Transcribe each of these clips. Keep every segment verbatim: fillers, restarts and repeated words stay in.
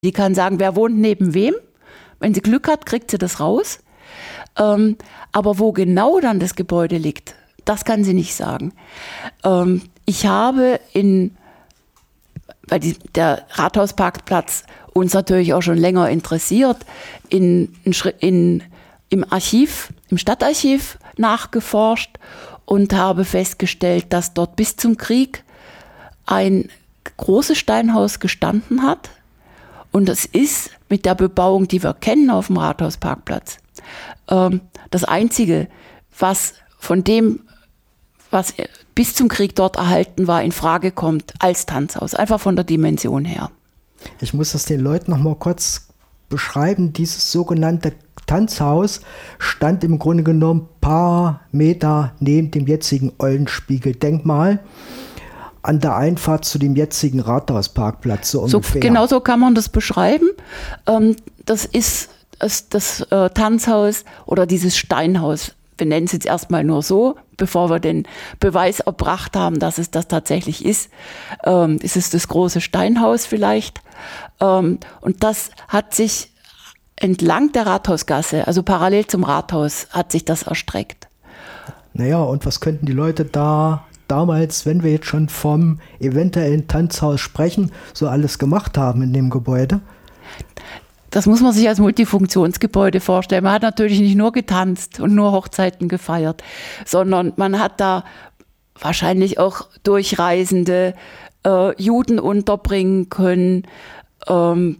Die kann sagen, wer wohnt neben wem. Wenn sie Glück hat, kriegt sie das raus. Ähm, aber wo genau dann das Gebäude liegt, das kann sie nicht sagen. Ähm, ich habe in, weil die, der Rathausparkplatz uns natürlich auch schon länger interessiert, in, in, in, im Archiv, im Stadtarchiv nachgeforscht und habe festgestellt, dass dort bis zum Krieg ein großes Steinhaus gestanden hat. Und das ist mit der Bebauung, die wir kennen auf dem Rathausparkplatz, ähm, das Einzige, was von dem, was bis zum Krieg dort erhalten war, in Frage kommt als Tanzhaus. Einfach von der Dimension her. Ich muss das den Leuten noch mal kurz beschreiben. Dieses sogenannte Tanzhaus stand im Grunde genommen ein paar Meter neben dem jetzigen Eulenspiegel-Denkmal an der Einfahrt zu dem jetzigen Rathausparkplatz. So so, genau so kann man das beschreiben. Ähm, das ist das, das äh, Tanzhaus oder dieses Steinhaus. Wir nennen es jetzt erstmal nur so, bevor wir den Beweis erbracht haben, dass es das tatsächlich ist. Ähm, ist es das große Steinhaus vielleicht. Ähm, und das hat sich entlang der Rathausgasse, also parallel zum Rathaus, hat sich das erstreckt. Naja, und was könnten die Leute da damals, wenn wir jetzt schon vom eventuellen Tanzhaus sprechen, so alles gemacht haben in dem Gebäude? Das muss man sich als Multifunktionsgebäude vorstellen. Man hat natürlich nicht nur getanzt und nur Hochzeiten gefeiert, sondern man hat da wahrscheinlich auch Durchreisende äh, Juden unterbringen können. Ähm,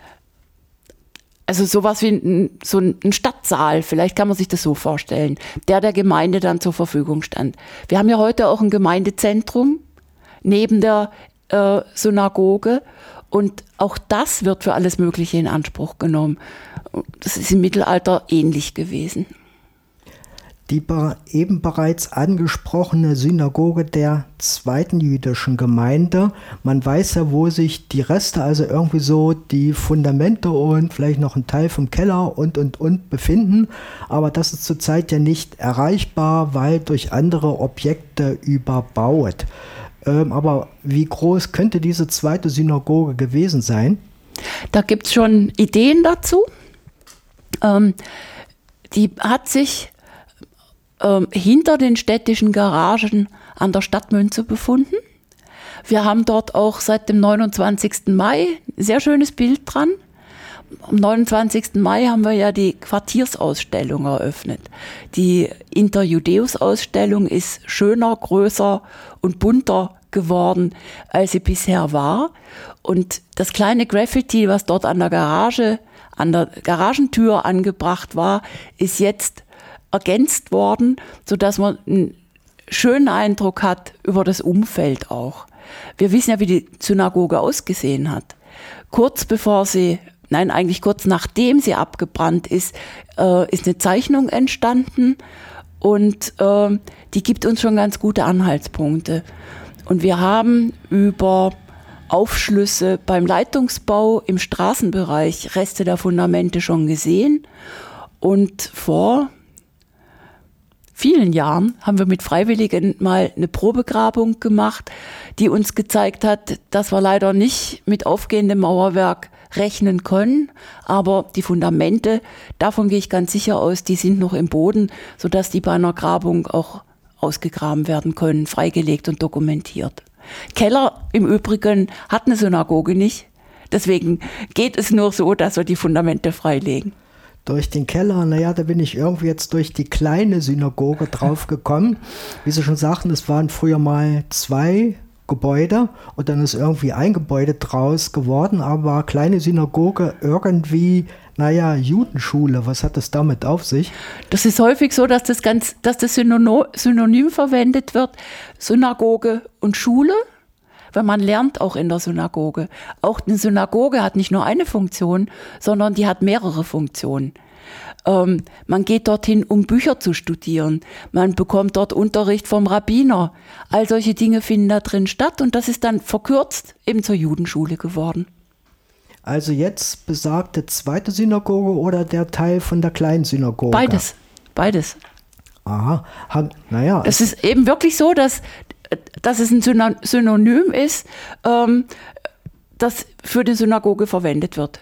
also sowas wie ein, so ein Stadtsaal, vielleicht kann man sich das so vorstellen, der der Gemeinde dann zur Verfügung stand. Wir haben ja heute auch ein Gemeindezentrum neben der äh, Synagoge. Und auch das wird für alles Mögliche in Anspruch genommen. Das ist im Mittelalter ähnlich gewesen. Die eben bereits angesprochene Synagoge der zweiten jüdischen Gemeinde. Man weiß ja, wo sich die Reste, also irgendwie so die Fundamente und vielleicht noch ein Teil vom Keller und, und, und befinden. Aber das ist zurzeit ja nicht erreichbar, weil durch andere Objekte überbaut. Ähm, aber wie groß könnte diese zweite Synagoge gewesen sein? Da gibt es schon Ideen dazu. Ähm, die hat sich ähm, hinter den städtischen Garagen an der Stadtmünze befunden. Wir haben dort auch seit dem neunundzwanzigsten Mai ein sehr schönes Bild dran. Am neunundzwanzigsten Mai haben wir ja die Quartiersausstellung eröffnet. Die Interjudäus-Ausstellung ist schöner, größer und bunter geworden, als sie bisher war. Und das kleine Graffiti, was dort an der Garage, an der Garagentür angebracht war, ist jetzt ergänzt worden, sodass man einen schönen Eindruck hat über das Umfeld auch. Wir wissen ja, wie die Synagoge ausgesehen hat. Kurz bevor sie Nein, eigentlich kurz nachdem sie abgebrannt ist, äh, ist eine Zeichnung entstanden und äh, die gibt uns schon ganz gute Anhaltspunkte. Und wir haben über Aufschlüsse beim Leitungsbau im Straßenbereich Reste der Fundamente schon gesehen. Und vor vielen Jahren haben wir mit Freiwilligen mal eine Probegrabung gemacht, die uns gezeigt hat, dass wir leider nicht mit aufgehendem Mauerwerk rechnen können, aber die Fundamente, davon gehe ich ganz sicher aus, die sind noch im Boden, sodass die bei einer Grabung auch ausgegraben werden können, freigelegt und dokumentiert. Keller im Übrigen hat eine Synagoge nicht, deswegen geht es nur so, dass wir die Fundamente freilegen. Durch den Keller, naja, da bin ich irgendwie jetzt durch die kleine Synagoge drauf gekommen. Wie Sie schon sagten, es waren früher mal zwei Gebäude und dann ist irgendwie ein Gebäude draus geworden, aber kleine Synagoge irgendwie, naja, Judenschule, was hat das damit auf sich? Das ist häufig so, dass das ganz, dass das synonym verwendet wird, Synagoge und Schule, weil man lernt auch in der Synagoge. Auch eine Synagoge hat nicht nur eine Funktion, sondern die hat mehrere Funktionen. Ähm, man geht dorthin, um Bücher zu studieren. Man bekommt dort Unterricht vom Rabbiner. All solche Dinge finden da drin statt und das ist dann verkürzt eben zur Judenschule geworden. Also jetzt besagte zweite Synagoge oder der Teil von der kleinen Synagoge? Beides, beides. Aha, naja. Es ist eben wirklich so, dass, dass es ein Synonym ist. Ähm, das für die Synagoge verwendet wird.